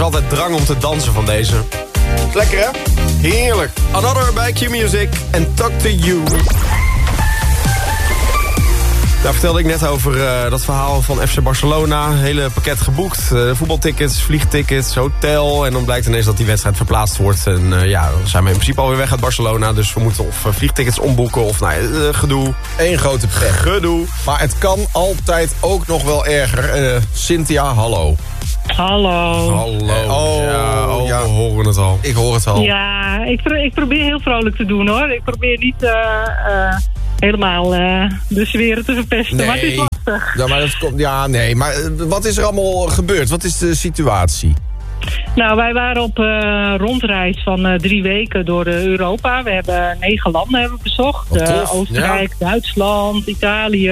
altijd drang om te dansen van deze. Lekker hè? Heerlijk. Another bij Q-Music en Talk to You. Daar vertelde ik net over dat verhaal van FC Barcelona. Hele pakket geboekt. Voetbaltickets, vliegtickets, hotel. En dan blijkt ineens dat die wedstrijd verplaatst wordt. En dan zijn we in principe alweer weg uit Barcelona. Dus we moeten of vliegtickets omboeken of gedoe. Eén grote pech. Gedoe. Maar het kan altijd ook nog wel erger. Cynthia, hallo. Hallo. We horen het al. Ik hoor het al. Ja, ik probeer heel vrolijk te doen hoor. Ik probeer niet helemaal de sfeer te verpesten, maar het is lastig. Ja, maar dat komt. Ja, nee. Maar wat is er allemaal gebeurd? Wat is de situatie? Nou, wij waren op rondreis van 3 weken door Europa. We hebben 9 landen bezocht. Oostenrijk, Duitsland, Italië,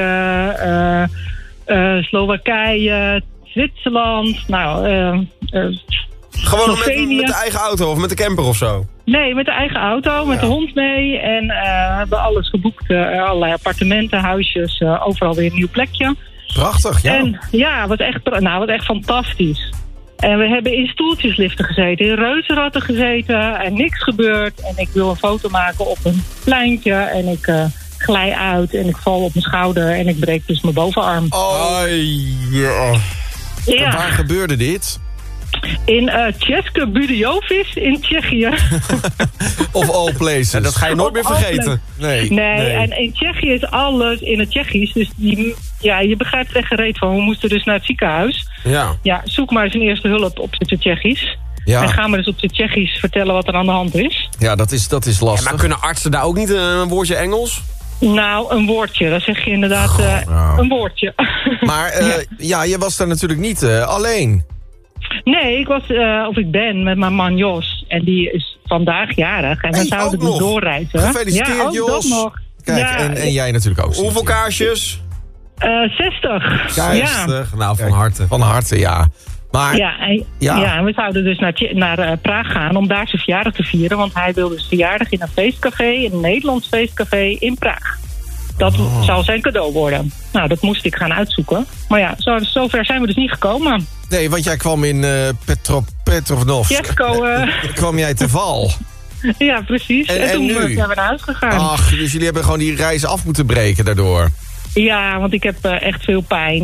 Slowakije, Zwitserland. Gewoon met de eigen auto of met de camper of zo? Nee, met de eigen auto, met de hond mee. En we hebben alles geboekt. Allerlei appartementen, huisjes, overal weer een nieuw plekje. Prachtig, ja. En ja, wat echt fantastisch. En we hebben in stoeltjesliften gezeten, in reuzenratten gezeten en niks gebeurd. En ik wil een foto maken op een pleintje en ik glij uit en ik val op mijn schouder en ik breek dus mijn bovenarm. Oh, ja. En waar gebeurde dit? In České Budějovice in Tsjechië. Of all places. Ja, dat ga je nooit meer vergeten. Nee, en in Tsjechië is alles in het Tsjechisch. Dus je begrijpt er echt gereed van. We moesten dus naar het ziekenhuis. Ja, zoek maar eens een eerste hulp op het Tsjechisch. Ja. En ga maar eens op het Tsjechisch vertellen wat er aan de hand is. Ja, dat is lastig. Ja, maar kunnen artsen daar ook niet een woordje Engels? Nou, een woordje. Dan zeg je inderdaad een woordje. Maar je was daar natuurlijk niet alleen. Nee, ik ben met mijn man Jos. En die is vandaag jarig. En we zouden dus doorreizen. Gefeliciteerd, Jos. Dat nog. Kijk, en jij natuurlijk ook. Hoeveel kaarsjes? 60. 60. Nou, van harte. Van harte, ja. Maar, en we zouden dus naar Praag gaan om daar zijn verjaardag te vieren. Want hij wilde zijn verjaardag in een feestcafé, een Nederlands feestcafé in Praag. Dat zou zijn cadeau worden. Nou, dat moest ik gaan uitzoeken. Maar ja, zover zijn we dus niet gekomen. Nee, want jij kwam in Petrovnovsk. Kwam jij te val? Ja, precies. En toen zijn we naar huis gegaan. Ach, dus jullie hebben gewoon die reis af moeten breken daardoor. Ja, want ik heb echt veel pijn.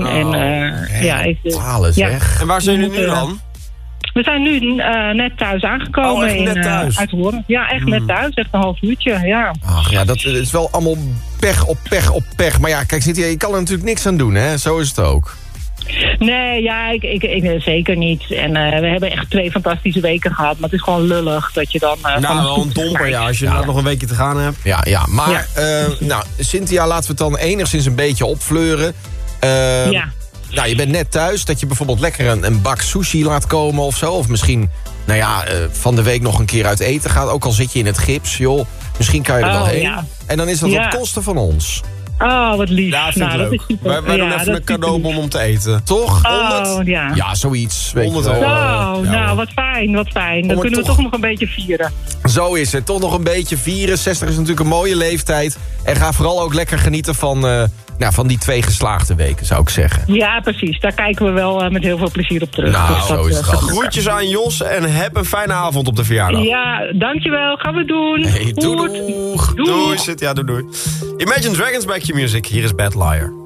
Zeg. En waar zijn jullie nu dan? We zijn nu net thuis aangekomen. Echt net thuis? Uit Hoorn. Ja, echt net thuis. Echt een half uurtje, ja. Ach ja, dat is wel allemaal pech op pech op pech. Maar ja, kijk, Cynthia, je kan er natuurlijk niks aan doen, hè? Zo is het ook. Nee, ja, ik zeker niet. En we hebben echt 2 fantastische weken gehad. Maar het is gewoon lullig dat je dan... wel een domper, als je nog een weekje te gaan hebt. Ja, maar Cynthia, laten we het dan enigszins een beetje opfleuren. Nou, je bent net thuis, dat je bijvoorbeeld lekker een bak sushi laat komen of zo. Of misschien, van de week nog een keer uit eten gaat. Ook al zit je in het gips, joh. Misschien kan je er wel heen. Ja. En dan is dat op kosten van ons. Oh, wat lief. Ja, vind ik leuk. Wij doen even een cadeaubon om te eten. Toch? 100? Ja, zoiets. 100 euro. Nou, wat fijn. Dan kunnen we toch nog een beetje vieren. Zo is het. Toch nog een beetje vieren. 60 is natuurlijk een mooie leeftijd. En ga vooral ook lekker genieten van die 2 geslaagde weken, zou ik zeggen. Ja, precies. Daar kijken we wel met heel veel plezier op terug. Nou, dus zo is het. Groetjes aan Jos en heb een fijne avond op de verjaardag. Ja, dankjewel. Gaan we doen. Hey, doei. Doei. Doei. Imagine Dragons bij Q-Music. Hier is Bad Liar.